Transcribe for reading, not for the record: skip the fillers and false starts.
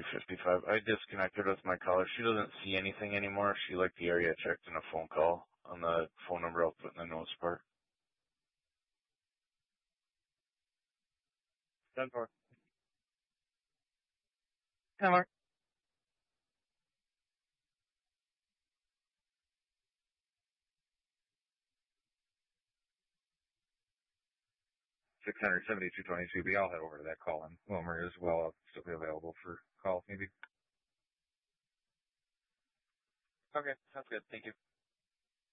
255. I disconnected with my caller. She doesn't see anything anymore. She liked the area checked in a phone call on the phone number I'll put in the notes part. 10-4. Hi, Mark. $672.22. I'll head over to that call, and Wilmer as well. I'll still be available for calls maybe. Okay, sounds good. Thank you.